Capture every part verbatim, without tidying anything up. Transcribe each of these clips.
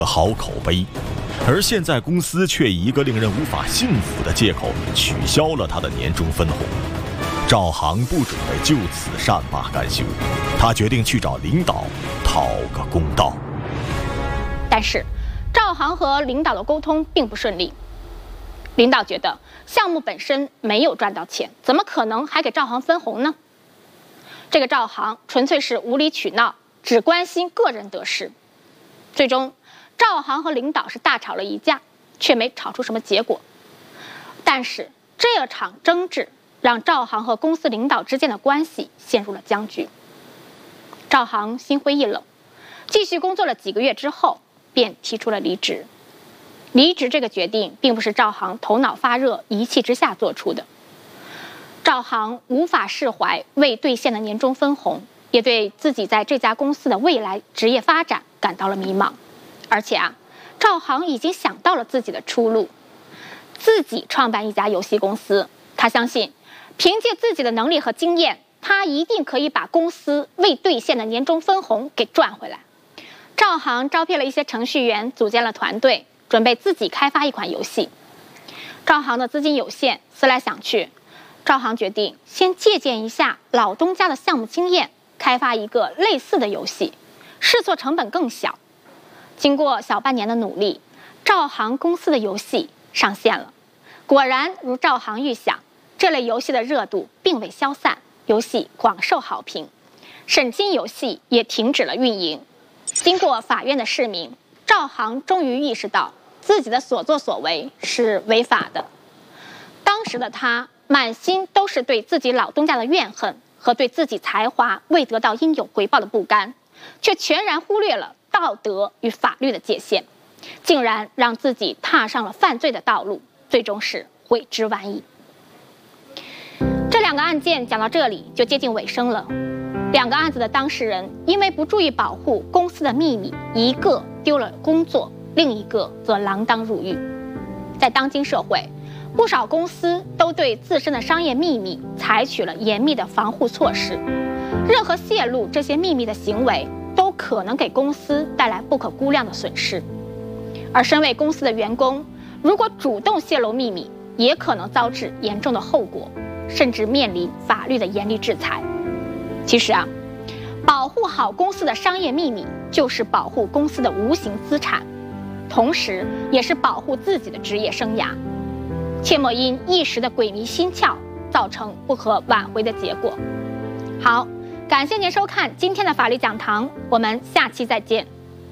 好口碑，而现在公司却以一个令人无法信服的借口取消了他的年终分红。赵航不准备就此善罢甘休，他决定去找领导讨个公道。 但是，赵航和领导的沟通并不顺利。领导觉得项目本身没有赚到钱，怎么可能还给赵航分红呢？这个赵航纯粹是无理取闹，只关心个人得失。最终，赵航和领导是大吵了一架，却没吵出什么结果。但是这场争执让赵航和公司领导之间的关系陷入了僵局。赵航心灰意冷，继续工作了几个月之后，便提出了离职。离职这个决定并不是赵航头脑发热一气之下做出的。赵航无法释怀未兑现的年终分红，也对自己在这家公司的未来职业发展感到了迷茫。而且啊，赵航已经想到了自己的出路，自己创办一家游戏公司。他相信，凭借自己的能力和经验，他一定可以把公司未兑现的年终分红给赚回来。赵航招聘了一些程序员，组建了团队，准备自己开发一款游戏。赵航的资金有限，思来想去，赵航决定先借鉴一下老东家的项目经验，开发一个类似的游戏，试错成本更小。经过小半年的努力，赵航公司的游戏上线了。果然如赵航预想，这类游戏的热度并未消散，游戏广受好评。沈金游戏也停止了运营。经过法院的释明，赵航终于意识到自己的所作所为是违法的。当时的他满心都是对自己老东家的怨恨和对自己才华未得到应有回报的不甘，却全然忽略了道德与法律的界限，竟然让自己踏上了犯罪的道路，最终是悔之晚矣。这两个案件讲到这里就接近尾声了。两个案子的当事人因为不注意保护公司的秘密，一个丢了工作，另一个则锒铛入狱。在当今社会，不少公司都对自身的商业秘密采取了严密的防护措施，任何泄露这些秘密的行为都可能给公司带来不可估量的损失。而身为公司的员工，如果主动泄露秘密，也可能遭致严重的后果，甚至面临法律的严厉制裁。其实啊，保护好公司的商业秘密，就是保护公司的无形资产，同时也是保护自己的职业生涯。切莫因一时的鬼迷心窍，造成不可挽回的结果。好，感谢您收看今天的法律讲堂，我们下期再见。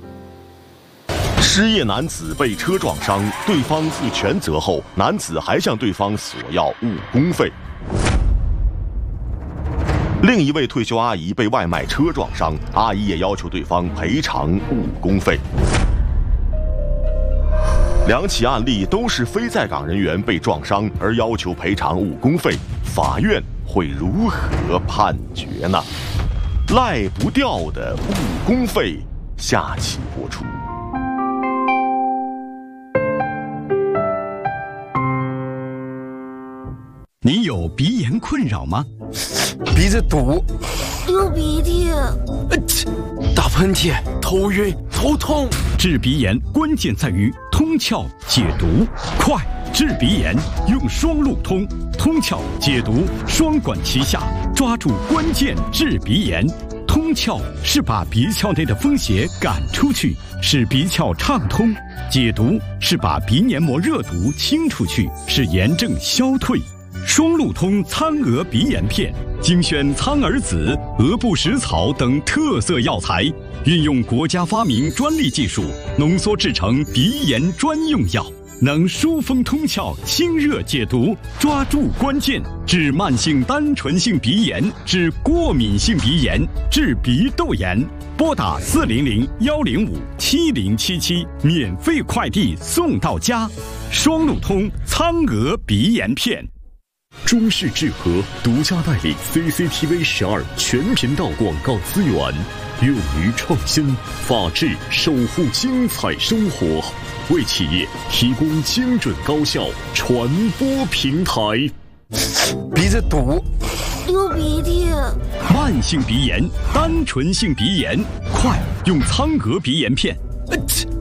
失业男子被车撞伤，对方负全责后，男子还向对方索要误工费。另一位退休阿姨被外卖车撞伤，阿姨也要求对方赔偿误工费。两起案例都是非在岗人员被撞伤而要求赔偿误工费，法院会如何判决呢？赖不掉的误工费，下期播出。 你有鼻炎困扰吗？ 鼻子堵， 流鼻涕， 呃，打喷嚏，头晕，头痛。 治鼻炎关键在于通窍解毒，快治鼻炎用双路通，通窍解毒双管齐下，抓住关键治鼻炎。通窍是把鼻窍内的风邪赶出去，使鼻窍畅通；解毒是把鼻黏膜热毒清出去，使炎症消退。双路通苍蛾鼻炎片，精选苍耳子、鹅不食草等特色药材，运用国家发明专利技术，浓缩制成鼻炎专用药，能疏风通窍、清热解毒，抓住关键，治慢性单纯性鼻炎，治过敏性鼻炎，治鼻窦炎。拨打四零零幺零五七零七七，免费快递送到家。双路通苍蛾鼻炎片。 中视智和独家代理 C C T V 十二全频道广告资源，勇于创新，法治守护精彩生活，为企业提供精准高效传播平台。 鼻子堵， 流鼻涕， 慢性鼻炎、单纯性鼻炎，快用苍蛾鼻炎片。呃